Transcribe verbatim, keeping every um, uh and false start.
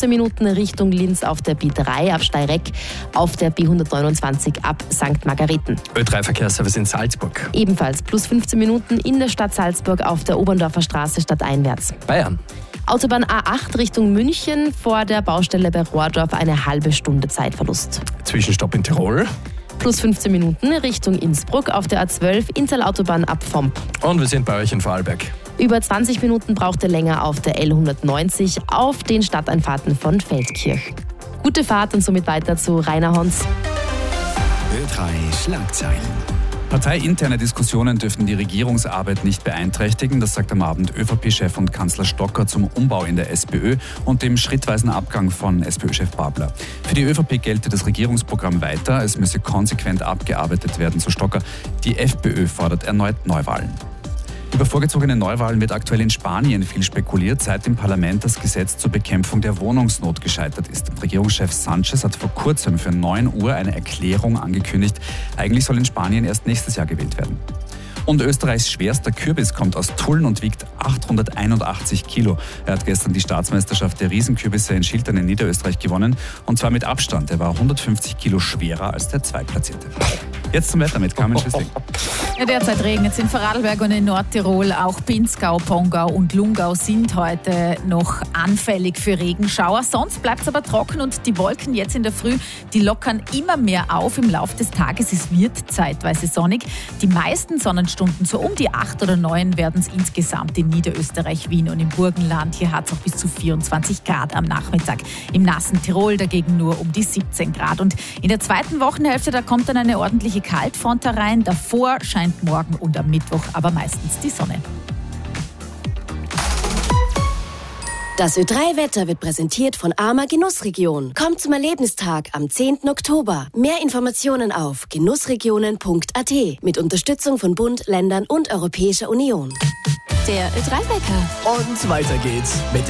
fünfzehn Minuten Richtung Linz auf der B drei ab Steyreck, auf der B hundertneunundzwanzig ab Sankt Margareten. Ö drei Verkehrsservice in Salzburg. Ebenfalls plus fünfzehn Minuten in der Stadt Salzburg auf der Oberndorfer Straße stadteinwärts. Bayern. Autobahn A acht Richtung München, vor der Baustelle bei Rohrdorf eine halbe Stunde Zeitverlust. Zwischenstopp in Tirol. Plus fünfzehn Minuten Richtung Innsbruck auf der A zwölf Inntal-Autobahn ab Vomp. Und wir sind bei euch in Vorarlberg. Über zwanzig Minuten braucht ihr länger auf der L hundertneunzig auf den Stadteinfahrten von Feldkirch. Gute Fahrt und somit weiter zu Rainer Hons. Ö drei Schlagzeilen. Parteiinterne Diskussionen dürften die Regierungsarbeit nicht beeinträchtigen. Das sagt am Abend ÖVP-Chef und Kanzler Stocker zum Umbau in der SPÖ und dem schrittweisen Abgang von SPÖ-Chef Babler. Für die ÖVP gelte das Regierungsprogramm weiter. Es müsse konsequent abgearbeitet werden, so Stocker. Die FPÖ fordert erneut Neuwahlen. Über vorgezogene Neuwahlen wird aktuell in Spanien viel spekuliert, seit im Parlament das Gesetz zur Bekämpfung der Wohnungsnot gescheitert ist. Regierungschef Sanchez hat vor kurzem für neun Uhr eine Erklärung angekündigt. Eigentlich soll in Spanien erst nächstes Jahr gewählt werden. Und Österreichs schwerster Kürbis kommt aus Tulln und wiegt achthunderteinundachtzig Kilo. Er hat gestern die Staatsmeisterschaft der Riesenkürbisse in Schiltern in Niederösterreich gewonnen. Und zwar mit Abstand. Er war hundertfünfzig Kilo schwerer als der Zweitplatzierte. Jetzt zum Wetter mit Carmen Schüssling. Ja, derzeit regnet es in Vorarlberg und in Nordtirol. Auch Pinzgau, Pongau und Lungau sind heute noch anfällig für Regenschauer. Sonst bleibt es aber trocken und die Wolken jetzt in der Früh, die lockern immer mehr auf im Laufe des Tages. Es wird zeitweise sonnig. Die meisten Sonnenstunden, so um die acht oder neun, werden es insgesamt in Niederösterreich, Wien und im Burgenland. Hier hat es auch bis zu vierundzwanzig Grad am Nachmittag. Im nassen Tirol dagegen nur um die siebzehn Grad. Und in der zweiten Wochenhälfte, da kommt dann eine ordentliche Kaltfront herein. Davor scheint morgen und am Mittwoch aber meistens die Sonne. Das Ö drei Wetter wird präsentiert von Arma Genussregion. Kommt zum Erlebnistag am zehnten Oktober. Mehr Informationen auf genussregionen punkt a t mit Unterstützung von Bund, Ländern und Europäischer Union. Der Ö drei Wecker. Und weiter geht's mit